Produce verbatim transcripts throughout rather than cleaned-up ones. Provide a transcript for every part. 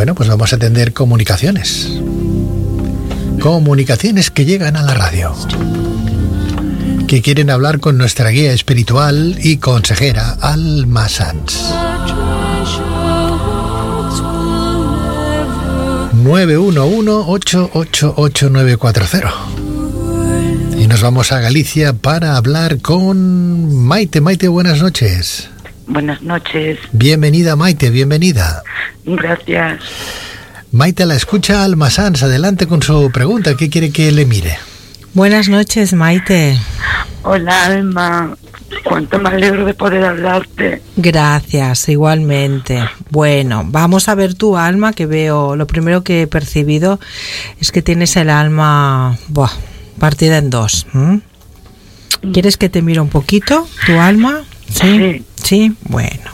Bueno, pues vamos a atender comunicaciones. Comunicaciones que llegan a la radio, que quieren hablar con nuestra guía espiritual y consejera, Alma Sanz. nueve uno uno, ocho ocho ocho, nueve cuatro cero. Y nos vamos a Galicia para hablar con Maite. Maite, buenas noches. Buenas noches. Bienvenida, Maite, bienvenida. Gracias. Maite, la escucha Alma Sanz. Adelante con su pregunta. ¿Qué quiere que le mire? Buenas noches, Maite. Hola, Alma. Cuánto me alegro de poder hablarte. Gracias, igualmente. Bueno, vamos a ver tu alma, que veo, lo primero que he percibido es que tienes el alma buah, partida en dos. ¿Mm? ¿Quieres que te mire un poquito tu alma? ¿Sí? Sí. Sí, bueno.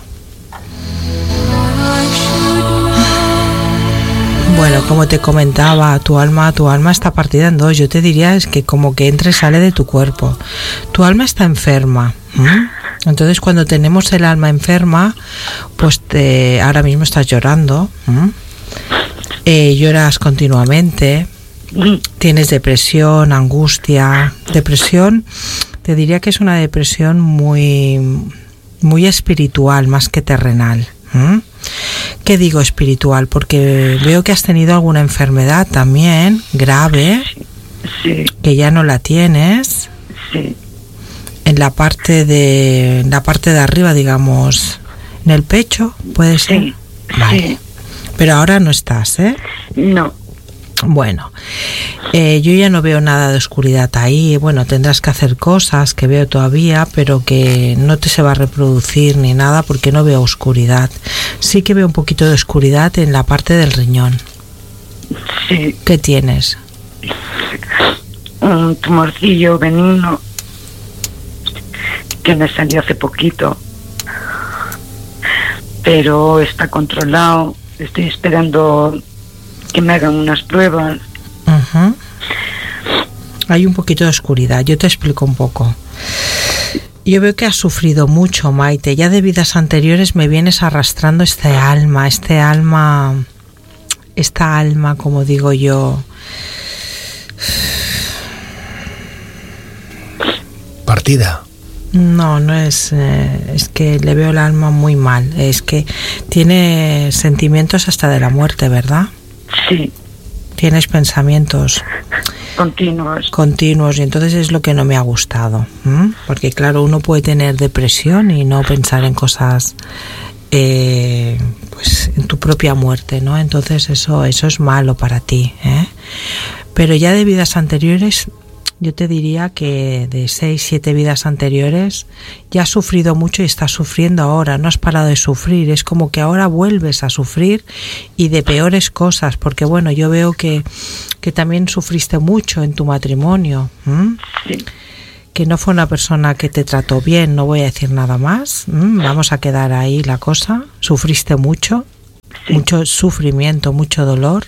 Bueno, como te comentaba, tu alma, tu alma está partida en dos. Yo te diría es que como que entra y sale de tu cuerpo. Tu alma está enferma. ¿Mm? Entonces, cuando tenemos el alma enferma, pues te, ahora mismo estás llorando. ¿Mm? Eh, lloras continuamente. Tienes depresión, angustia. Depresión, te diría que es una depresión muy, muy espiritual, más que terrenal. ¿Mm? ¿Qué digo espiritual? Porque veo que has tenido alguna enfermedad también grave, Sí. que ya no la tienes. Sí. En la parte de en la parte de arriba, digamos, en el pecho, ¿puede ser? Sí. Vale. Sí. Pero ahora no estás, ¿eh? No. Bueno, eh, yo ya no veo nada de oscuridad ahí. Bueno, tendrás que hacer cosas que veo todavía, pero que no te se va a reproducir ni nada porque no veo oscuridad. Sí que veo un poquito de oscuridad en la parte del riñón. Sí. ¿Qué tienes? Un tumorcillo benigno que me salió hace poquito, pero está controlado. Estoy esperando que me hagan unas pruebas. Uh-huh. Hay un poquito de oscuridad. Yo te explico un poco. Yo veo que has sufrido mucho, Maite. Ya de vidas anteriores me vienes arrastrando este alma, este alma, esta alma, como digo yo. Partida. No, no es, eh, es que le veo el alma muy mal. Es que tiene sentimientos hasta de la muerte, ¿verdad? Sí. Tienes pensamientos Continuos. continuos y entonces es lo que no me ha gustado. ¿Mm? Porque claro, uno puede tener depresión y no pensar en cosas, eh, pues en tu propia muerte, ¿no? Entonces eso, eso es malo para ti, ¿eh? Pero ya de vidas anteriores, yo te diría que de seis, siete vidas anteriores ya has sufrido mucho y estás sufriendo ahora. No has parado de sufrir. Es como que ahora vuelves a sufrir y de peores cosas. Porque bueno, yo veo que, que también sufriste mucho en tu matrimonio. ¿Mm? Sí. Que no fue una persona que te trató bien. No voy a decir nada más. ¿Mm? Vamos a quedar ahí la cosa. Sufriste mucho. Sí. Mucho sufrimiento, mucho dolor.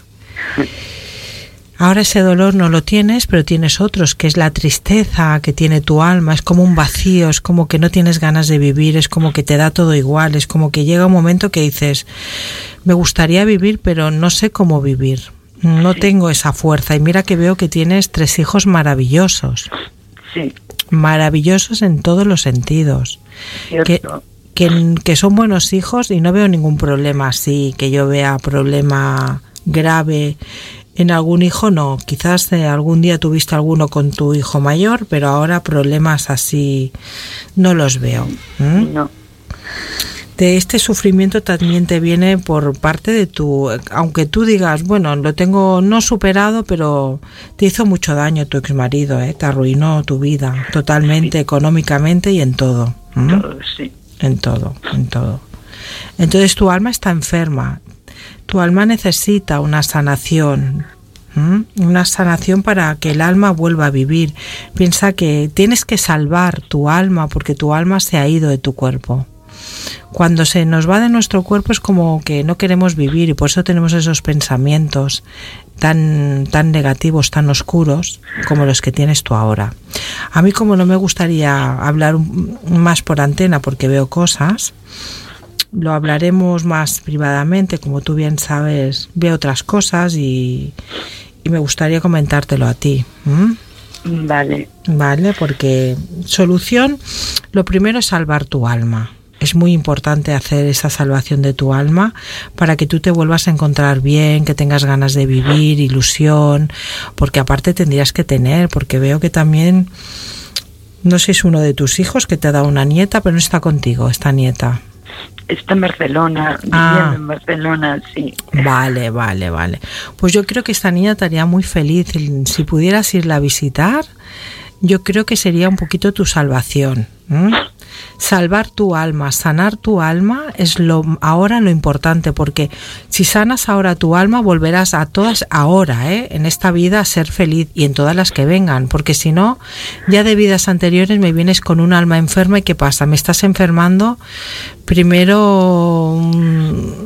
Ahora ese dolor no lo tienes, pero tienes otros, que es la tristeza que tiene tu alma. Es como un vacío, es como que no tienes ganas de vivir, es como que te da todo igual, es como que llega un momento que dices, me gustaría vivir, pero no sé cómo vivir. No Sí. tengo esa fuerza. Y mira que veo que tienes tres hijos maravillosos. Sí. Maravillosos en todos los sentidos. Que, Cierto. que, que son buenos hijos y no veo ningún problema así, que yo vea problema grave en algún hijo. No, quizás eh, algún día tuviste alguno con tu hijo mayor, pero ahora problemas así no los veo. ¿Mm? No. De este sufrimiento también te viene por parte de tu, aunque tú digas, bueno, lo tengo no superado, pero te hizo mucho daño tu exmarido, ¿eh? Te arruinó tu vida totalmente, Sí. económicamente y en todo. ¿Mm? Todo, sí. En todo, en todo. Entonces tu alma está enferma. Tu alma necesita una sanación, ¿m? Una sanación para que el alma vuelva a vivir. Piensa que tienes que salvar tu alma porque tu alma se ha ido de tu cuerpo. Cuando se nos va de nuestro cuerpo es como que no queremos vivir y por eso tenemos esos pensamientos tan, tan negativos, tan oscuros como los que tienes tú ahora. A mí, como no me gustaría hablar más por antena porque veo cosas, lo hablaremos más privadamente, como tú bien sabes, veo otras cosas y, y me gustaría comentártelo a ti. ¿Mm? Vale. Vale, porque solución, lo primero es salvar tu alma. Es muy importante hacer esa salvación de tu alma para que tú te vuelvas a encontrar bien, que tengas ganas de vivir, ilusión, porque aparte tendrías que tener, porque veo que también, no sé si es uno de tus hijos que te ha dado una nieta, pero no está contigo, esta nieta. Está en Barcelona, Ah. viviendo en Barcelona, sí. Vale, vale, vale. Pues yo creo que esta niña te haría muy feliz. Si pudieras irla a visitar, yo creo que sería un poquito tu salvación. ¿Mm? Salvar tu alma, sanar tu alma es lo ahora lo importante, porque si sanas ahora tu alma volverás a todas ahora, ¿eh? En esta vida a ser feliz y en todas las que vengan, porque si no, ya de vidas anteriores me vienes con un alma enferma y ¿qué pasa? Me estás enfermando primero. Mmm,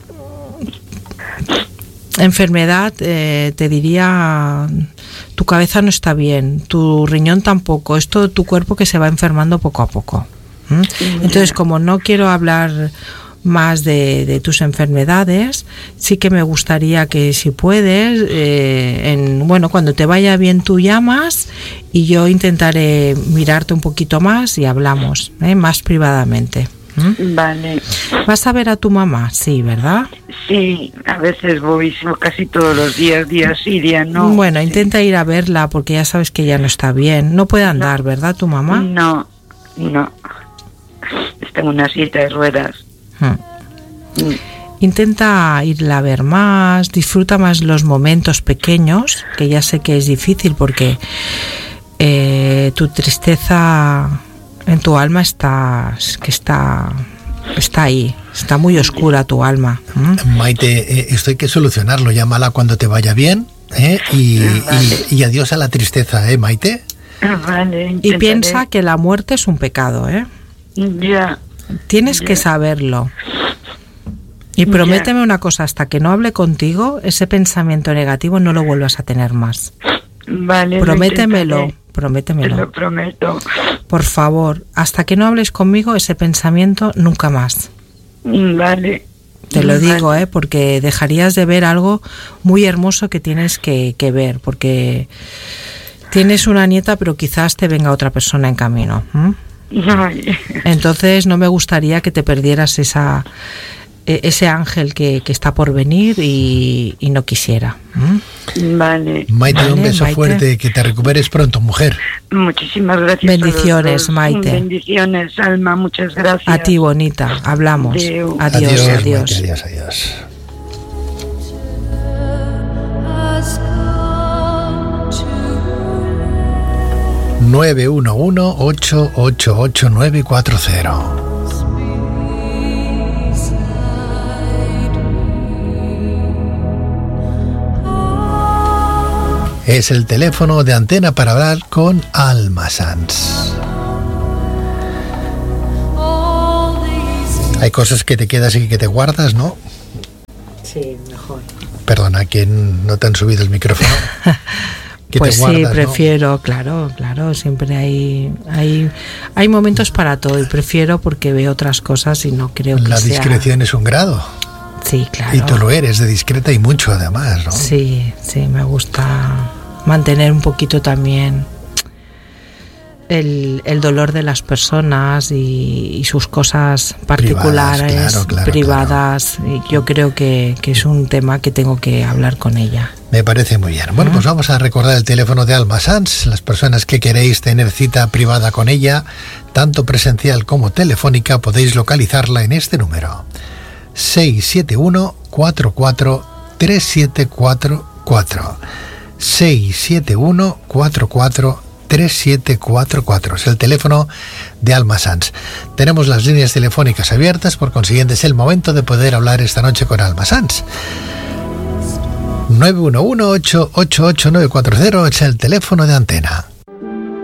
enfermedad, eh, te diría, tu cabeza no está bien, tu riñón tampoco, es todo tu cuerpo que se va enfermando poco a poco. ¿Mm? Entonces, como no quiero hablar más de, de tus enfermedades, sí que me gustaría que, si puedes, eh, en, bueno, cuando te vaya bien tú llamas y yo intentaré mirarte un poquito más y hablamos, ¿eh? Más privadamente. ¿Mm? Vale. ¿Vas a ver a tu mamá? Sí, ¿verdad? Sí, a veces voy casi todos los días, días sí, días no. Bueno, sí. Intenta ir a verla porque ya sabes que ya no está bien. No puede andar, No. ¿verdad, tu mamá? No, no. Está en una silla de ruedas. Hmm. Mm. Intenta irla a ver más, disfruta más los momentos pequeños, que ya sé que es difícil porque eh, tu tristeza en tu alma está, que está, está ahí, está muy oscura tu alma. ¿Mm? Maite, eh, esto hay que solucionarlo. Llámala cuando te vaya bien, ¿eh? y, Vale. y, y adiós a la tristeza, ¿eh, Maite? Vale, Y intentaré. piensa que la muerte es un pecado, ¿eh? Ya. Tienes Ya. que saberlo. Y Ya. prométeme una cosa, hasta que no hable contigo, ese pensamiento negativo no lo vuelvas a tener más. Vale. lo Prométemelo, intentaré. Te prométemelo. lo prometo. Por favor, hasta que no hables conmigo, ese pensamiento nunca más. Vale. Te lo Vale. digo, ¿eh? Porque dejarías de ver algo muy hermoso que tienes que, que ver, porque tienes una nieta, pero quizás te venga otra persona en camino. ¿m? Ay. Entonces no me gustaría que te perdieras esa e- ese ángel que, que está por venir y, y no quisiera. ¿m? Vale. Maite, Vale, un beso Maite. fuerte, que te recuperes pronto, mujer. Muchísimas gracias. Bendiciones, a los dos. Maite. Bendiciones, Alma. Muchas gracias. A ti, bonita. Hablamos. Adeu. Adiós, adiós, adiós. Maite, adiós, adiós. nueve uno uno, ocho ocho ocho, nueve cuatro cero. Es el teléfono de antena para hablar con Alma Sans. Hay cosas que te quedas y que te guardas, ¿no? Sí, mejor. Perdona, que no te han subido el micrófono. Que Pues te guardas, sí, ¿no? prefiero, claro, claro, siempre hay, hay hay momentos para todo y prefiero porque veo otras cosas y no creo que La sea... discreción es un grado. Sí, claro. Y tú lo eres, de discreta y mucho además, ¿no? Sí, sí, me gusta mantener un poquito también el, el dolor de las personas y, y sus cosas particulares, Privadas, claro, claro, privadas. Y yo creo que, que es un tema que tengo que hablar con ella. Me parece muy bien. Bueno, pues vamos a recordar el teléfono de Alma Sans. Las personas que queréis tener cita privada con ella, tanto presencial como telefónica, podéis localizarla en este número: seis siete uno, cuatro cuatro, tres siete cuatro cuatro. seis siete uno, cuatro cuatro, tres siete cuatro cuatro. Es el teléfono de Alma Sans. Tenemos las líneas telefónicas abiertas, por consiguiente es el momento de poder hablar esta noche con Alma Sans. nueve uno uno, ocho ocho ocho, nueve cuatro cero es el teléfono de antena.